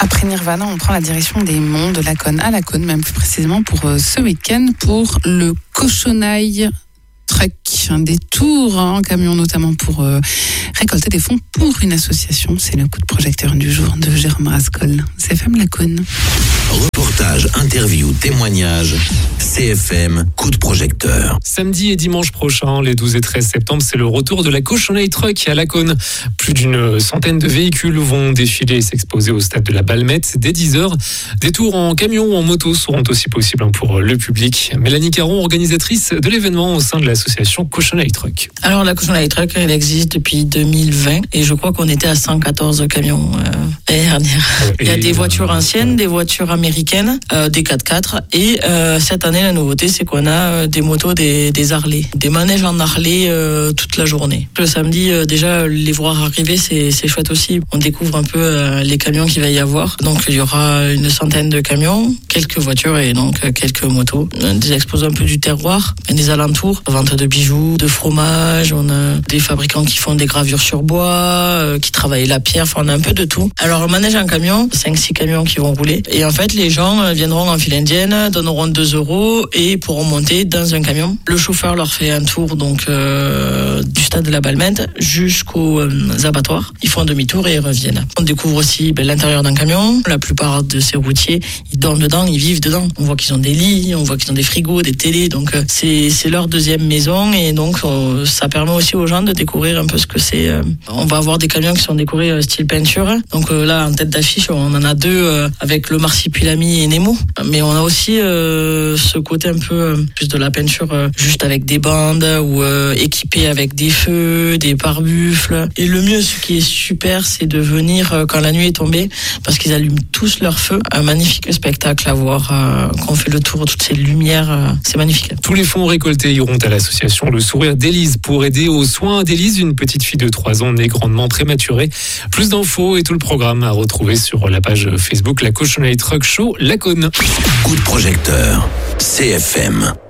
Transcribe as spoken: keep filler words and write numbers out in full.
Après Nirvana, on prend la direction des monts de Laconne, à Laconne même plus précisément, pour euh, ce week-end, pour le Cochonaille Truck, des tours en camion notamment pour euh, récolter des fonds pour une association. C'est le coup de projecteur du jour de Jérôme Rascol. C F M Laconne. Reportage, interview, témoignage. C F M, coup de projecteur. Samedi et dimanche prochain, les douze et treize septembre, c'est le retour de la Cochonaille Truck à Laconne. Plus d'une centaine de véhicules vont défiler et s'exposer au stade de la Balmette dès dix heures. Des tours en camion ou en moto seront aussi possibles pour le public. Mélanie Caron, organisatrice de l'événement au sein de l'association Cochonaille Truck. Alors la Cochonaille Truck, elle existe depuis deux mille vingt et je crois qu'on était à cent quatorze camions euh, l'année dernière. Et Il y a des voitures anciennes, des voitures américaines, euh, des quatre-quatre et euh, cette année la nouveauté c'est qu'on a euh, des motos, des, des Harley, des manèges en Harley euh, toute la journée. Le samedi euh, déjà les voir arriver c'est, c'est chouette aussi. On découvre un peu euh, les camions qu'il va y avoir. Donc il y aura une centaine de camions, quelques voitures et donc euh, quelques motos. Des exposants un peu du terroir, des alentours, vente de bijoux, de fromage, on a des fabricants qui font des gravures sur bois, euh, qui travaillent la pierre, enfin on a un peu de tout. Alors le manège en camion, cinq six camions qui vont rouler et en fait les gens euh, viendront en file indienne, donneront deux euros et pourront monter dans un camion. Le chauffeur leur fait un tour donc euh, du stade de la Balmette jusqu'aux euh, abattoirs. Ils font un demi-tour et ils reviennent. On découvre aussi ben, l'intérieur d'un camion. La plupart de ces routiers, ils dorment dedans, ils vivent dedans. On voit qu'ils ont des lits, on voit qu'ils ont des frigos, des télés, donc euh, c'est, c'est leur deuxième maison et donc euh, ça permet aussi aux gens de découvrir un peu ce que c'est. Euh, on va avoir des camions qui sont décorés euh, style peinture. Donc euh, là, en tête d'affiche, on en a deux euh, avec le Marsipulami et Nemo. Mais on a aussi euh, ce côté un peu euh, plus de la peinture, euh, juste avec des bandes ou euh, équipé avec des feux, des pare-buffles. Et le mieux, ce qui est super, c'est de venir euh, quand la nuit est tombée, parce qu'ils allument tous leurs feux. Un magnifique spectacle à voir, euh, quand on fait le tour, toutes ces lumières, euh, c'est magnifique. Tous les fonds récoltés iront à l'association Le Sourire d'Élise pour aider aux soins d'Élise, une petite fille de trois ans née grandement prématurée. Plus d'infos et tout le programme à retrouver sur la page Facebook La Cochonaille Truck Show Laconne. Coup de projecteur, C F M.